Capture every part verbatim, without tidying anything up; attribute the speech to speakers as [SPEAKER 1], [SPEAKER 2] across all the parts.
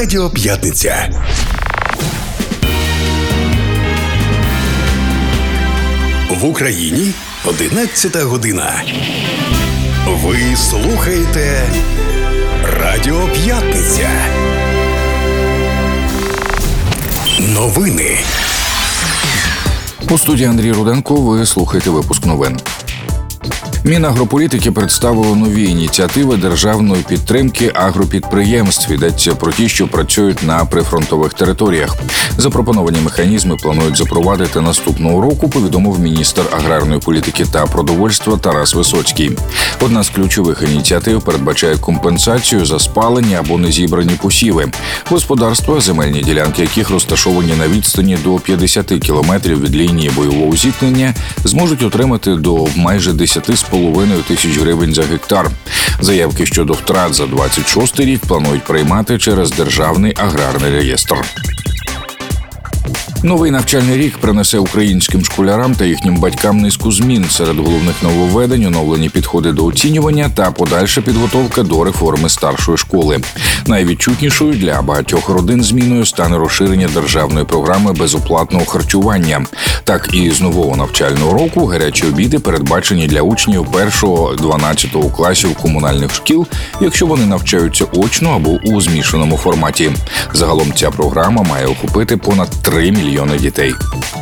[SPEAKER 1] Радіо П'ятниця. В Україні одинадцята година. Ви слухаєте Радіо П'ятниця. Новини.
[SPEAKER 2] У студії Андрій Руденко ви слухаєте випуск новин. Мінагрополітики представило нові ініціативи державної підтримки агропідприємств. Йдеться про ті, що працюють на прифронтових територіях. Запропоновані механізми планують запровадити наступного року, повідомив міністр аграрної політики та продовольства Тарас Висоцький. Одна з ключових ініціатив передбачає компенсацію за спалені або незібрані посіви. Господарства, земельні ділянки яких розташовані на відстані до п'ятдесят кілометрів від лінії бойового зіткнення, зможуть отримати до майже десять з половиною тисяч гривень за гектар. Заявки щодо втрат за двадцять шостий рік планують приймати через Державний аграрний реєстр. Новий навчальний рік принесе українським школярам та їхнім батькам низку змін. Серед головних нововведень – оновлені підходи до оцінювання та подальша підготовка до реформи старшої школи. Найвідчутнішою для багатьох родин зміною стане розширення державної програми безоплатного харчування. Так і з нового навчального року гарячі обіди передбачені для учнів першого-дванадцятого класів комунальних шкіл, якщо вони навчаються очно або у змішаному форматі. Загалом ця програма має охопити понад три мільйони дітей.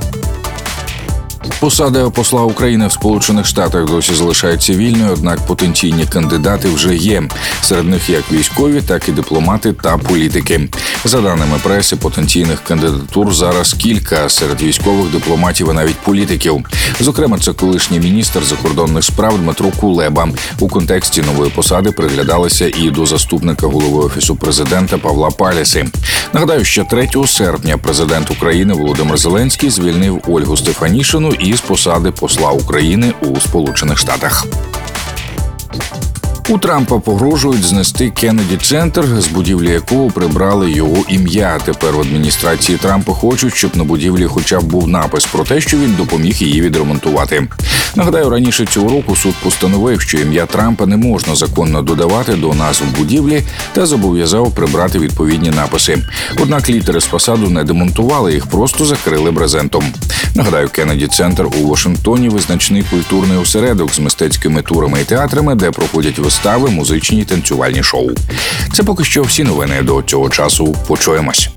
[SPEAKER 2] Посада посла України в Сполучених Штатах досі залишається вільною, однак потенційні кандидати вже є. Серед них як військові, так і дипломати та політики. За даними преси, потенційних кандидатур зараз кілька. Серед військових, дипломатів і навіть політиків. Зокрема, це колишній міністр закордонних справ Дмитро Кулеба. У контексті нової посади приглядалися і до заступника голови Офісу президента Павла Паліси. Нагадаю, що третього серпня президент України Володимир Зеленський звільнив Ольгу Стефанішину із посади посла України у Сполучених Штатах. У Трампа погрожують знести Кеннеді-центр, з будівлі якого прибрали його ім'я. Тепер в адміністрації Трампа хочуть, щоб на будівлі хоча б був напис про те, що він допоміг її відремонтувати. Нагадаю, раніше цього року суд постановив, що ім'я Трампа не можна законно додавати до назв будівлі та зобов'язав прибрати відповідні написи. Однак літери з фасаду не демонтували, їх просто закрили брезентом. Нагадаю, Кеннеді-центр у Вашингтоні – визначний культурний осередок з мистецькими турами і театрами, де проходять вистави, музичні і танцювальні шоу. Це поки що всі новини до цього часу. Почуємось.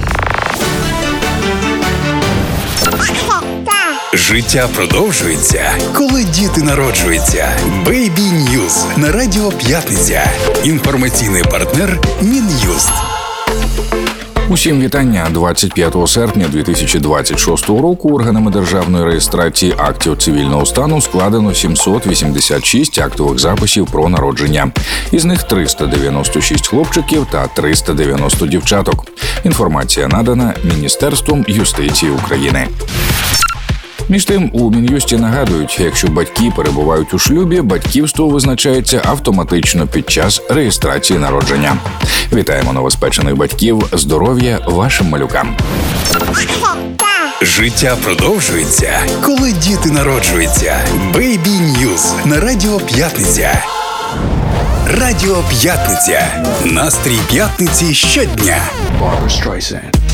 [SPEAKER 1] Життя продовжується, коли діти народжуються. Бейбі Ньюз на Радіо П'ятниця. Інформаційний партнер Мін'юст.
[SPEAKER 2] Усім вітання. двадцять п'ятого серпня дві тисячі двадцять шостого року органами державної реєстрації актів цивільного стану складено сімсот вісімдесят шість актових записів про народження. Із них триста дев'яносто шість хлопчиків та триста дев'яносто дівчаток. Інформація надана Міністерством юстиції України. Між тим, у Мін'юсті нагадують, якщо батьки перебувають у шлюбі, батьківство визначається автоматично під час реєстрації народження. Вітаємо новоспечених батьків, здоров'я вашим малюкам.
[SPEAKER 1] Життя продовжується, коли діти народжуються. Бейбі Ньюз на Радіо П'ятниця. Радіо П'ятниця. Настрій п'ятниці щодня. Barbra Streisand.